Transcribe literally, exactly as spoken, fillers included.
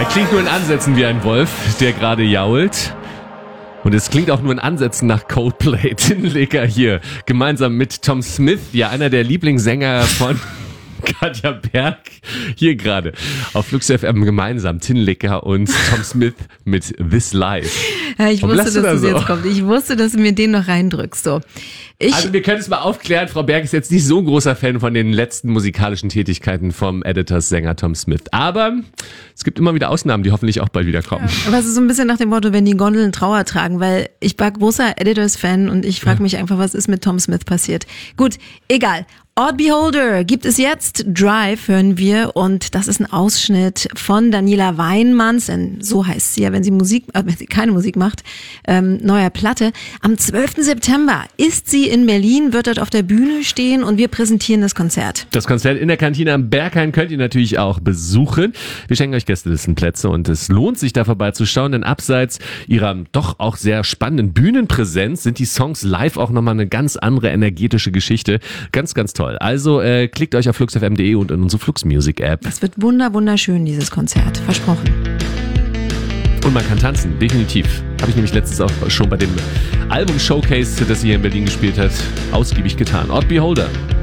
Er klingt nur in Ansätzen wie ein Wolf, der gerade jault. Und es klingt auch nur in Ansätzen nach Coldplay. Tinlicker hier, gemeinsam mit Tom Smith, ja einer der Lieblingssänger von Katja Berg, hier gerade auf Flux F M gemeinsam. Tinlicker und Tom Smith mit This Life. Ja, ich Warum wusste, lachst du dass da das so? jetzt kommt. Ich wusste, dass du mir den noch reindrückst. So. Ich, Also wir können es mal aufklären, Frau Berg ist jetzt nicht so ein großer Fan von den letzten musikalischen Tätigkeiten vom Editors-Sänger Tom Smith. Aber es gibt immer wieder Ausnahmen, die hoffentlich auch bald wieder kommen. aber es ist so ein bisschen nach dem Motto, wenn die Gondeln Trauer tragen, weil ich war großer Editors-Fan und ich frage mich einfach, was ist mit Tom Smith passiert. Gut, egal. Odd Beholder gibt es jetzt. Drive hören wir und das ist ein Ausschnitt von Daniela Weinmanns, denn so heißt sie ja, wenn sie Musik, äh, wenn sie keine Musik macht, ähm, neuer Platte. Am zwölften September ist sie in Berlin, wird dort auf der Bühne stehen und wir präsentieren das Konzert. Das Konzert in der Kantine am Berghain könnt ihr natürlich auch besuchen. Wir schenken euch Gästelistenplätze und es lohnt sich da vorbeizuschauen, denn abseits ihrer doch auch sehr spannenden Bühnenpräsenz sind die Songs live auch nochmal eine ganz andere energetische Geschichte. Ganz, ganz toll. Also äh, klickt euch auf flux f m punkt d e und in unsere Flux Music App. Das wird wunder, wunderschön, dieses Konzert. Versprochen. Und man kann tanzen, definitiv. Habe ich nämlich letztens auch schon bei dem Album-Showcase, das sie hier in Berlin gespielt hat, ausgiebig getan. Odd Beholder.